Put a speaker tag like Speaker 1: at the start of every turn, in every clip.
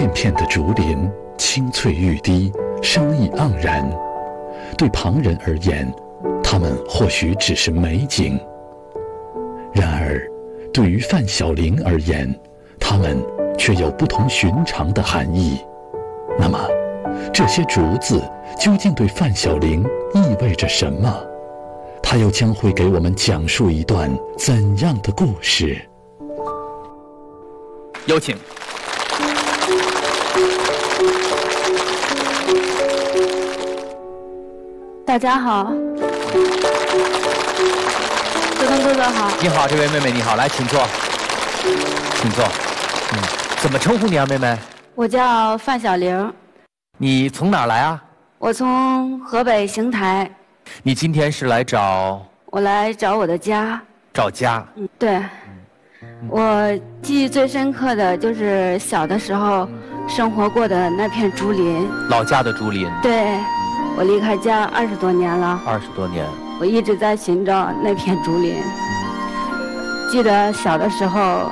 Speaker 1: 片片的竹林，青翠欲滴，生意盎然。对旁人而言，它们或许只是美景；然而，对于范小玲而言，它们却有不同寻常的含义。那么，这些竹子究竟对范小玲意味着什么？她又将会给我们讲述一段怎样的故事？
Speaker 2: 有请。
Speaker 3: 大家好，周东哥哥好。
Speaker 2: 你好，这位妹妹你好，来请坐，请坐。怎么称呼你啊，妹妹？
Speaker 3: 我叫范小玲。
Speaker 2: 你从哪儿来啊？
Speaker 3: 我从河北邢台。
Speaker 2: 你今天是来找？
Speaker 3: 我来找我的家。
Speaker 2: 找家。
Speaker 3: 对。我记忆最深刻的就是小的时候生活过的那片竹林。
Speaker 2: 老家的竹林。
Speaker 3: 对。我离开家20多年了。
Speaker 2: 20多年。
Speaker 3: 我一直在寻找那片竹林。记得小的时候，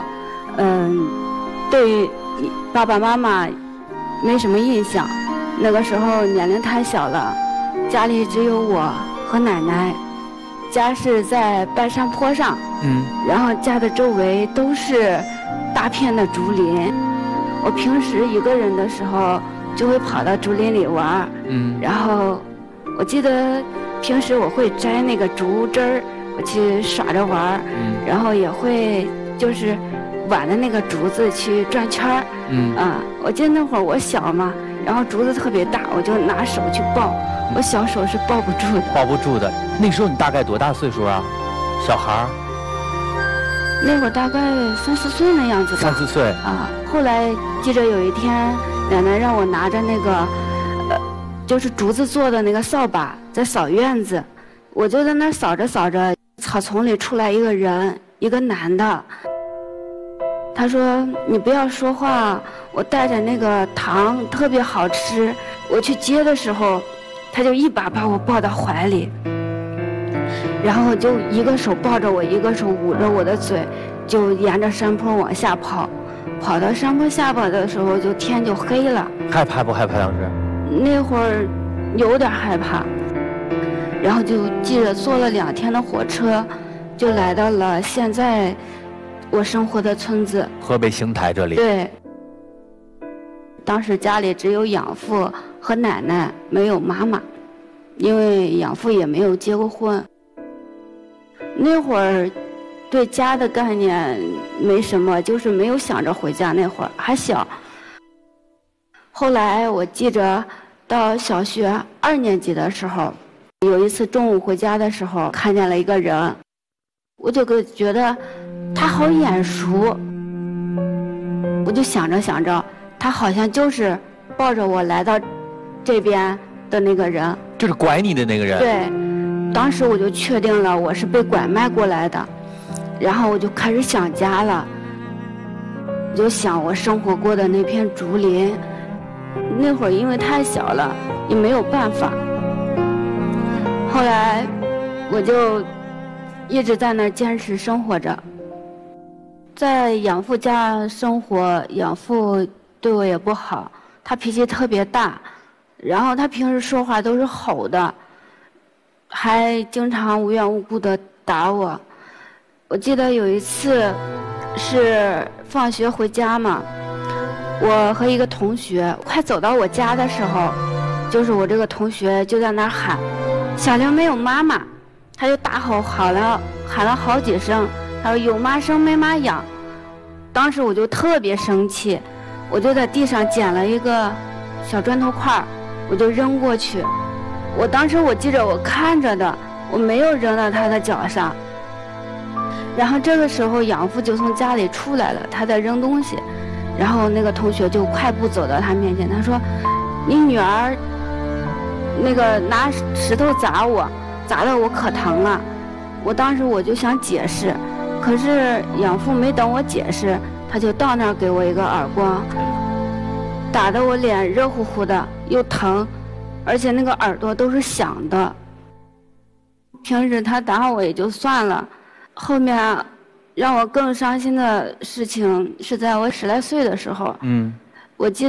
Speaker 3: 对爸爸妈妈没什么印象，那个时候年龄太小了，家里只有我和奶奶，家是在半山坡上，然后家的周围都是大片的竹林。我平时一个人的时候就会跑到竹林里玩，然后我记得平时我会摘那个竹枝儿，我去耍着玩，然后也会就是挽着那个竹子去转圈儿，我记得那会儿我小嘛，然后竹子特别大，我就拿手去抱，我小手是抱不住的。
Speaker 2: 抱不住的。那时候你大概多大岁数啊？小孩儿？
Speaker 3: 那会儿大概3、4岁那样子吧。
Speaker 2: 3、4岁
Speaker 3: 啊。后来记着有一天，奶奶让我拿着那个，就是竹子做的那个扫把，在扫院子。我就在那儿扫着扫着，草丛里出来一个人，一个男的。他说：“你不要说话，我带着那个糖特别好吃。”我去接的时候，他就一把把我抱到怀里，然后就一个手抱着我，一个手捂着我的嘴，就沿着山坡往下跑。跑到山坡下边的时候，就天就黑了。
Speaker 2: 害怕不害怕？当时
Speaker 3: 那会儿有点害怕，然后就记着坐了2天的火车，就来到了现在我生活的村子，
Speaker 2: 河北邢台这里。
Speaker 3: 对。当时家里只有养父和奶奶，没有妈妈，因为养父也没有结过婚。那会儿对家的概念没什么，就是没有想着回家，那会儿还小。后来我记着到小学2年级的时候，有一次中午回家的时候看见了一个人，我就觉得他好眼熟，我就想着想着，他好像就是抱着我来到这边的那个人，
Speaker 2: 就是拐你的那个人。
Speaker 3: 对，当时我就确定了我是被拐卖过来的，然后我就开始想家了，我就想我生活过的那片竹林。那会儿因为太小了，也没有办法。后来我就一直在那儿坚持生活着。在养父家生活，养父对我也不好，他脾气特别大，然后他平时说话都是吼的，还经常无缘无故的打我。我记得有一次是放学回家嘛，我和一个同学快走到我家的时候，就是我这个同学就在那儿喊：“小玲没有妈妈。”他就大吼喊了好几声，他说：“有妈生没妈养。”当时我就特别生气，我就在地上捡了一个小砖头块，我就扔过去。我当时我记着我看着的，我没有扔到他的脚上。然后这个时候养父就从家里出来了，他在扔东西，然后那个同学就快步走到他面前，他说：“你女儿那个拿石头砸我，砸得我可疼了。”我当时我就想解释，可是养父没等我解释，他就到那儿给我一个耳光，打得我脸热乎乎的，又疼，而且那个耳朵都是响的。平时他打我也就算了，后面让我更伤心的事情是在我10来岁的时候，我记得